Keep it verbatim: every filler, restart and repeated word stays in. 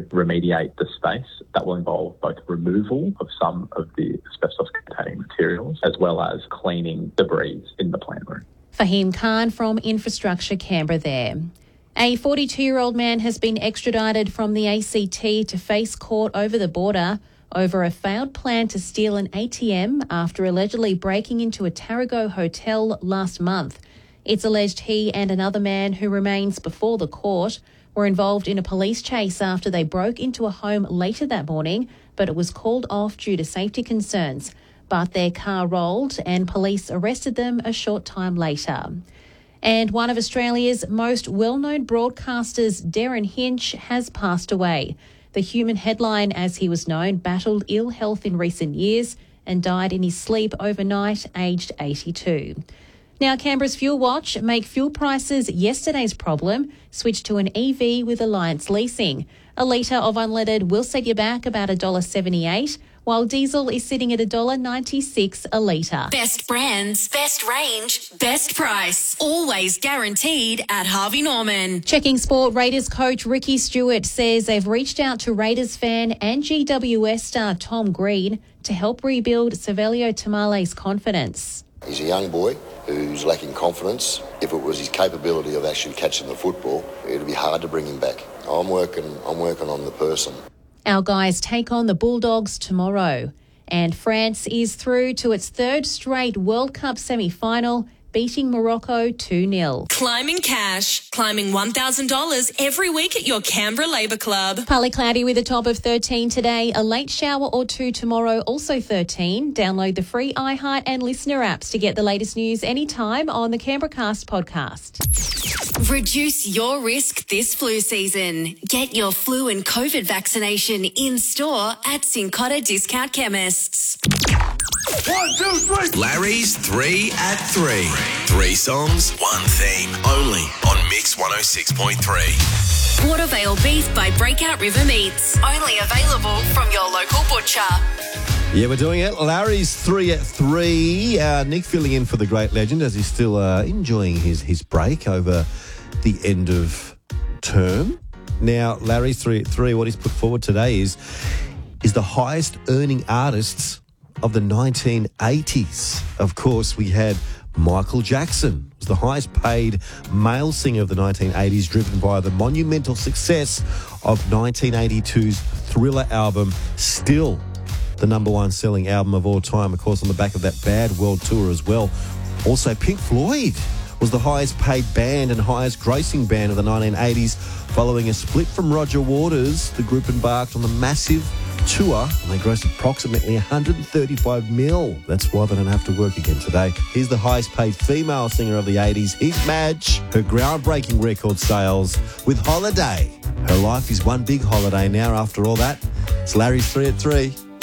remediate the space. That will involve both removal of some of the asbestos-containing materials as well as cleaning debris in the plant room. Fahim Khan from Infrastructure Canberra there. A forty-two-year-old man has been extradited from the A C T to face court over the border over a failed plan to steal an A T M after allegedly breaking into a Tarago hotel last month. It's alleged he and another man who remains before the court were involved in a police chase after they broke into a home later that morning, but it was called off due to safety concerns. But their car rolled and police arrested them a short time later. And one of Australia's most well-known broadcasters, Darren Hinch, has passed away. The human headline, as he was known, battled ill health in recent years and died in his sleep overnight, aged eighty-two. Now, Canberra's Fuel Watch make fuel prices yesterday's problem, switch to an E V with Alliance Leasing. A litre of unleaded will set you back about one dollar seventy-eight, while diesel is sitting at one dollar ninety-six a litre. Best brands, best range, best price. Always guaranteed at Harvey Norman. Checking sport, Raiders coach Ricky Stewart says they've reached out to Raiders fan and G W S star Tom Green to help rebuild Savelio Tamale's confidence. He's a young boy who's lacking confidence. If it was his capability of actually catching the football, it'd be hard to bring him back. I'm working, I'm working on the person. Our guys take on the Bulldogs tomorrow. And France is through to its third straight World Cup semi-final, beating Morocco two nil. Climbing cash, climbing one thousand dollars every week at your Canberra Labour Club. Partly cloudy with a top of thirteen today, a late shower or two tomorrow, also thirteen. Download the free iHeart and Listener apps to get the latest news anytime on the Canberra Cast podcast. Reduce your risk this flu season. Get your flu and COVID vaccination in store at Cincotta Discount Chemists. One, two, three. Larry's Three at Three. Three songs, one theme. Only on Mix one oh six point three. Watervale beef by Breakout River Meats. Only available from your local butcher. Yeah, we're doing it. Larry's Three at Three. Uh, Nick filling in for the great legend as he's still uh, enjoying his, his break over the end of term. Now, Larry's Three at Three, what he's put forward today is, is the highest earning artists of the nineteen eighties. Of course, we had Michael Jackson, was the highest paid male singer of the nineteen eighties, driven by the monumental success of nineteen eighty-two's Thriller album, still the number one selling album of all time, of course, on the back of that Bad World Tour as well. Also, Pink Floyd was the highest paid band and highest grossing band of the nineteen eighties. Following a split from Roger Waters, the group embarked on the massive tour and they grossed approximately one hundred thirty-five mil. That's why they don't have to work again today. Here's the highest paid female singer of the eighties. Here's Madge. Her groundbreaking record sales with Holiday. Her life is one big holiday now after all that. It's Larry's Three at Three.